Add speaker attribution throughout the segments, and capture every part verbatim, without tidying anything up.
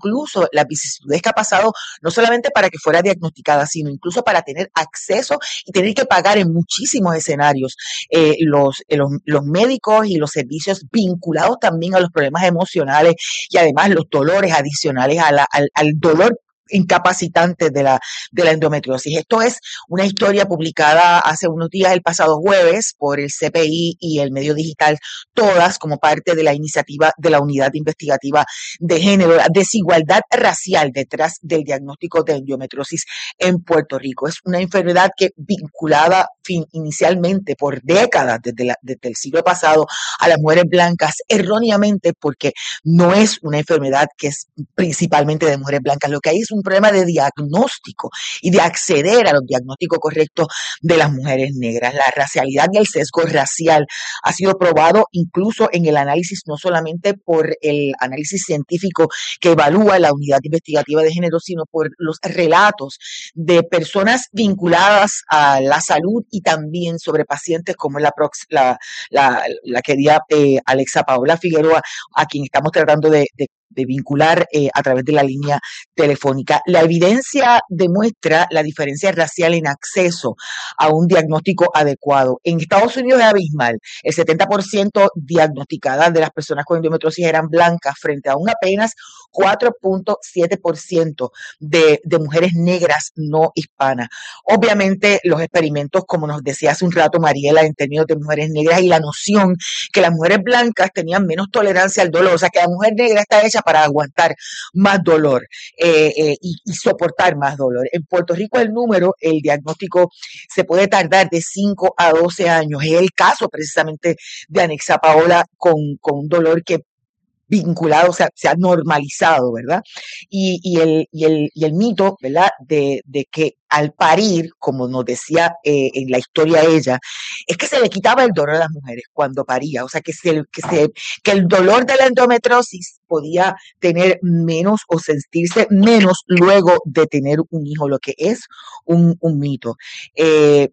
Speaker 1: incluso las vicisitudes que ha pasado, no solamente para que fuera diagnosticada, sino incluso para tener acceso y tener que pagar en muchísimos escenarios eh, los, eh, los, los médicos y los servicios vinculados también a los problemas emocionales y además los dolores adicionales a la, al, al dolor incapacitante de la, de la endometriosis. Esto es una historia publicada hace unos días, el pasado jueves, por el C P I y el medio digital Todas, como parte de la iniciativa de la Unidad Investigativa de Género, la desigualdad racial detrás del diagnóstico de endometriosis en Puerto Rico. Es una enfermedad que vinculada fin, inicialmente por décadas, desde, la, desde el siglo pasado, a las mujeres blancas, erróneamente, porque no es una enfermedad que es principalmente de mujeres blancas. Lo que hay es un problema de diagnóstico y de acceder a los diagnósticos correctos de las mujeres negras. La racialidad y el sesgo racial ha sido probado incluso en el análisis, no solamente por el análisis científico que evalúa la Unidad Investigativa de Género, sino por los relatos de personas vinculadas a la salud y también sobre pacientes como la, la, la, la querida eh, Alexa Paola Figueroa, a quien estamos tratando de, de de vincular eh, a través de la línea telefónica. La evidencia demuestra la diferencia racial en acceso a un diagnóstico adecuado. En Estados Unidos es abismal. El setenta por ciento diagnosticadas de las personas con endometriosis eran blancas frente a un apenas cuatro punto siete por ciento de, de mujeres negras no hispanas. Obviamente los experimentos, como nos decía hace un rato Mariela, en términos de mujeres negras y la noción que las mujeres blancas tenían menos tolerancia al dolor, o sea que la mujer negra está hecha para aguantar más dolor eh, eh, y, y soportar más dolor. En Puerto Rico el número, el diagnóstico se puede tardar de cinco a doce años. Es el caso precisamente de Alexa Paola con, con un dolor que vinculado, o sea, se ha normalizado, ¿verdad? Y, y, el, y, el, y el mito, ¿verdad? De, de que al parir, como nos decía eh, en la historia ella, es que se le quitaba el dolor a las mujeres cuando paría, o sea, que, se, que, se, que el dolor de la endometriosis podía tener menos o sentirse menos luego de tener un hijo, lo que es un, un mito. Eh,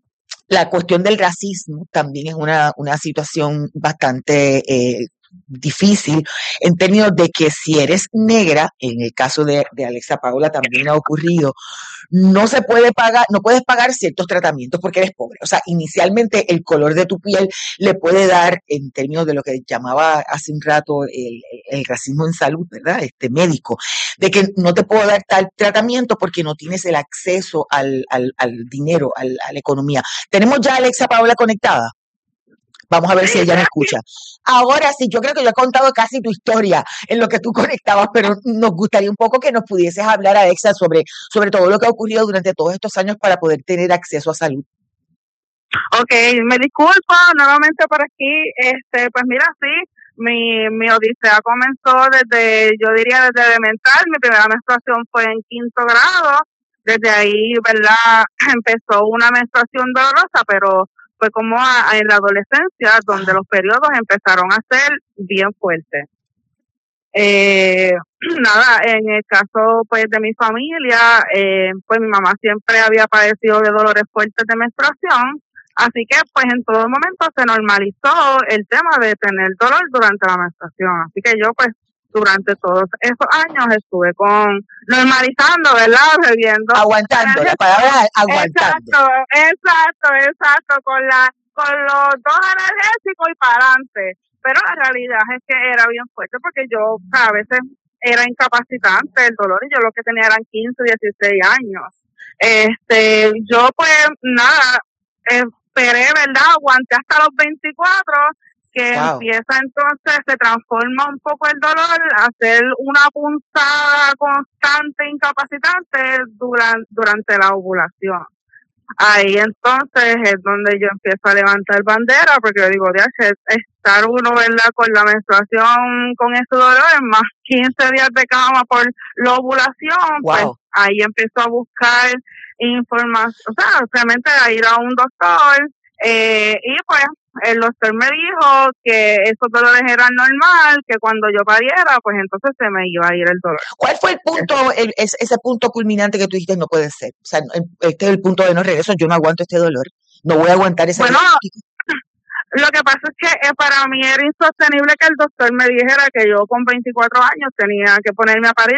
Speaker 1: la cuestión del racismo también es una, una situación bastante eh, difícil en términos de que si eres negra, en el caso de, de Alexa Paola también ha ocurrido, no se puede pagar, no puedes pagar ciertos tratamientos porque eres pobre. O sea, inicialmente el color de tu piel le puede dar, en términos de lo que llamaba hace un rato el, el racismo en salud, ¿verdad? Este médico, de que no te puedo dar tal tratamiento porque no tienes el acceso al, al, al dinero, al, a la economía. Tenemos ya a Alexa Paola conectada. Vamos a ver si ella me escucha. Ahora sí, yo creo que yo he contado casi tu historia en lo que tú conectabas, pero nos gustaría un poco que nos pudieses hablar, Alexa, sobre, sobre todo lo que ha ocurrido durante todos estos años para poder tener acceso a salud.
Speaker 2: Ok, me disculpo nuevamente por aquí. Este, pues mira, sí, mi, mi odisea comenzó desde, yo diría desde elemental. Mi primera menstruación fue en quinto grado. Desde ahí, ¿verdad? Empezó una menstruación dolorosa, pero fue como a, a en la adolescencia, donde los periodos empezaron a ser bien fuertes. Eh, nada, en el caso pues de mi familia, eh, pues mi mamá siempre había padecido de dolores fuertes de menstruación, así que pues en todo momento se normalizó el tema de tener dolor durante la menstruación, así que yo pues durante todos esos años estuve con normalizando, ¿verdad? Bebiendo.
Speaker 1: Aguantando, la palabra aguantando.
Speaker 2: Exacto, exacto, exacto, con la con los dos analgésicos y para adelante. Pero la realidad es que era bien fuerte porque yo a veces era incapacitante el dolor y yo lo que tenía eran quince, dieciséis años. Este, yo pues nada, esperé, ¿verdad? Aguanté hasta los veinticuatro, que wow. Empieza entonces, se transforma un poco el dolor, a ser una punzada constante, incapacitante durante, durante la ovulación. Ahí entonces es donde yo empiezo a levantar bandera, porque yo digo, de estar uno, ¿verdad?, con la menstruación, con ese dolor, más quince días de cama por la ovulación, wow. Pues ahí empiezo a buscar información, o sea, realmente a ir a un doctor, eh, y pues el doctor me dijo que esos dolores eran normal, que cuando yo pariera, pues entonces se me iba a ir el dolor.
Speaker 1: ¿Cuál fue el punto, el, ese punto culminante que tú dijiste no puede ser? O sea, este es el punto de no regreso, yo no aguanto este dolor, no voy a aguantar ese
Speaker 2: bueno,
Speaker 1: dolor.
Speaker 2: Lo que pasa es que eh, para mí era insostenible que el doctor me dijera que yo con veinticuatro años tenía que ponerme a parir